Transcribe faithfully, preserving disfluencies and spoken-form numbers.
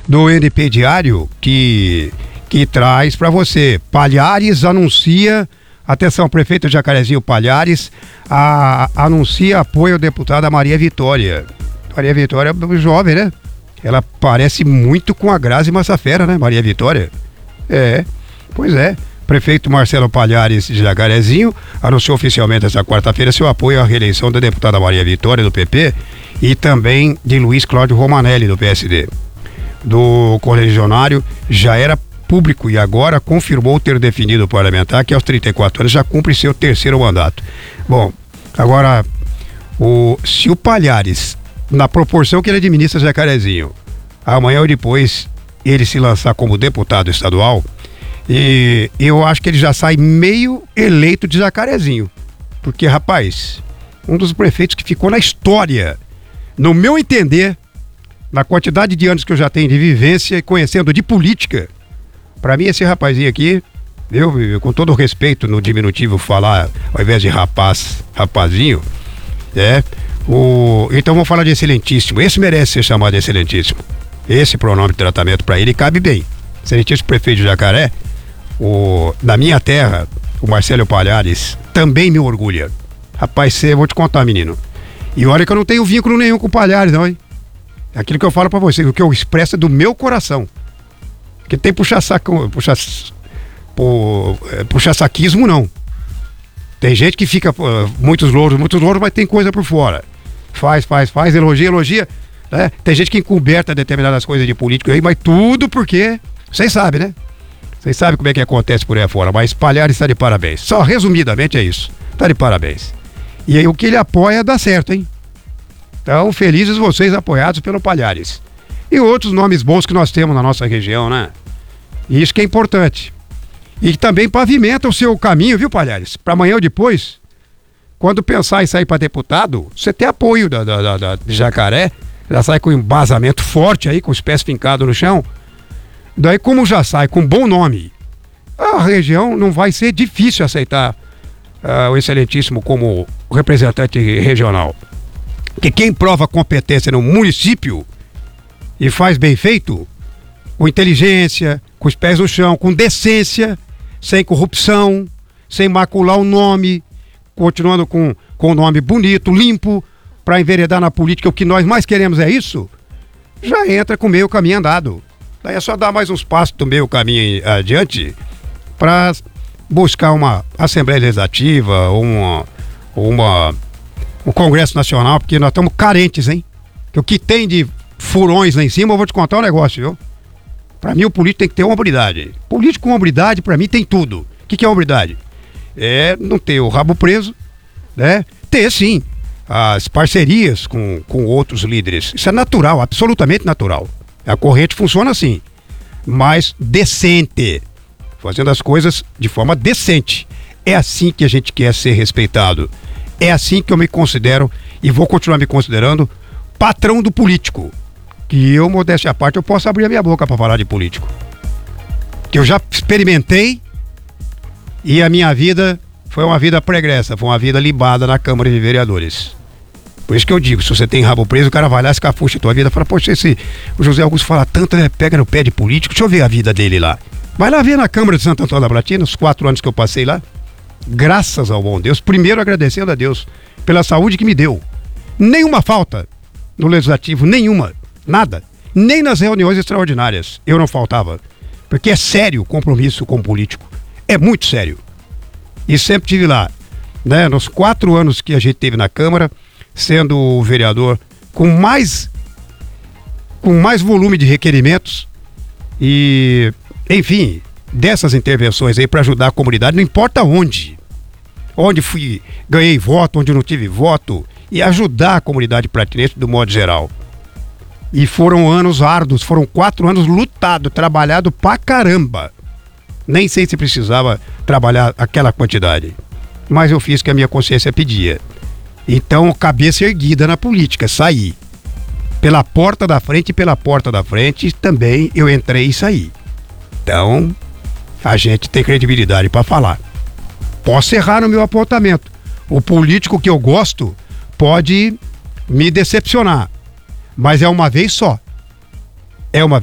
do N P Diário que, que traz para você. Palhares anuncia, atenção, prefeito de Jacarezinho Palhares, a, anuncia apoio ao deputado Maria Vitória. Maria Vitória é jovem, né? Ela parece muito com a Grazi Massafera, né, Maria Vitória? É, pois é. Prefeito Marcelo Palhares de Jacarezinho anunciou oficialmente esta quarta-feira seu apoio à reeleição da deputada Maria Vitória, do P P, e também de Luiz Cláudio Romanelli, do P S D. Do correligionário já era público e agora confirmou ter definido o parlamentar que aos trinta e quatro anos já cumpre seu terceiro mandato. Bom, agora, o, se o Palhares, na proporção que ele administra Jacarezinho, amanhã ou depois ele se lançar como deputado estadual, e eu acho que ele já sai meio eleito de Jacarezinho. Porque, rapaz, um dos prefeitos que ficou na história, no meu entender, na quantidade de anos que eu já tenho de vivência e conhecendo de política, pra mim esse rapazinho aqui, eu, com todo o respeito no diminutivo falar, ao invés de rapaz, rapazinho, é, o, então vamos falar de excelentíssimo. Esse merece ser chamado de excelentíssimo. Esse pronome de tratamento pra ele cabe bem. Excelentíssimo prefeito de Jacaré, o, da minha terra, o Marcelo Palhares, também me orgulha. Rapaz, cê, vou te contar, menino. E olha que eu não tenho vínculo nenhum com o Palhares, não, hein? Aquilo que eu falo pra vocês, o que eu expresso é do meu coração. Porque tem puxa-saco, puxa, pu, puxa-saquismo, não. Tem gente que fica, uh, muitos louros, muitos louros, mas tem coisa por fora. Faz, faz, faz, elogia, elogia. Né? Tem gente que encoberta determinadas coisas de político aí, mas tudo porque... Vocês sabem, né? Vocês sabem como é que acontece por aí fora, mas Palhares está de parabéns. Só resumidamente é isso. Está de parabéns. E aí o que ele apoia dá certo, hein? Então, felizes vocês apoiados pelo Palhares. E outros nomes bons que nós temos na nossa região, né? E isso que é importante. E também pavimenta o seu caminho, viu, Palhares? Para amanhã ou depois, quando pensar em sair para deputado, você tem apoio da, da, da, da de Jacaré, já sai com embasamento forte aí, com os pés fincados no chão. Daí, como já sai com bom nome, a região não vai ser difícil aceitar uh, o excelentíssimo como representante regional. Porque quem prova competência no município e faz bem feito, com inteligência, com os pés no chão, com decência, sem corrupção, sem macular o nome, continuando com, com um nome bonito, limpo, para enveredar na política, o que nós mais queremos é isso, já entra com meio caminho andado. Daí é só dar mais uns passos do meio caminho adiante para buscar uma Assembleia Legislativa ou uma, uma, um Congresso Nacional, porque nós estamos carentes, hein? Que o que tem de furões lá em cima, eu vou te contar um negócio, viu? Para mim o político tem que ter hombridade. Político com hombridade, para mim, tem tudo. O que, que é hombridade? É não ter o rabo preso, né? Ter, sim, as parcerias com, com outros líderes. Isso é natural, absolutamente natural. A corrente funciona assim, mas decente, fazendo as coisas de forma decente. É assim que a gente quer ser respeitado. É assim que eu me considero e vou continuar me considerando patrão do político. Que eu, modéstia à parte, eu posso abrir a minha boca para falar de político. Que eu já experimentei e a minha vida foi uma vida pregressa, foi uma vida libada na Câmara de Vereadores. Por isso que eu digo, se você tem rabo preso, o cara vai lá, escafucha a tua vida, fala, poxa, esse o José Augusto fala tanto, né? Pega no pé de político, deixa eu ver a vida dele lá. Vai lá ver na Câmara de Santo Antônio da Platina, os quatro anos que eu passei lá, graças ao bom Deus, primeiro agradecendo a Deus pela saúde que me deu. Nenhuma falta no Legislativo, nenhuma, nada. Nem nas reuniões extraordinárias eu não faltava, porque é sério o compromisso com o político, é muito sério. E sempre tive lá, né? Nos quatro anos que a gente teve na Câmara, sendo o vereador com mais com mais volume de requerimentos e, enfim, dessas intervenções aí para ajudar a comunidade, não importa onde, onde fui, ganhei voto, onde não tive voto, e ajudar a comunidade platinense do modo geral. E foram anos árduos, foram quatro anos lutado, trabalhado pra caramba. Nem sei se precisava trabalhar aquela quantidade, mas eu fiz o que a minha consciência pedia. Então, cabeça erguida na política, saí. Pela porta da frente e pela porta da frente também eu entrei e saí. Então, a gente tem credibilidade para falar. Posso errar no meu apontamento. O político que eu gosto pode me decepcionar, mas é uma vez só. É uma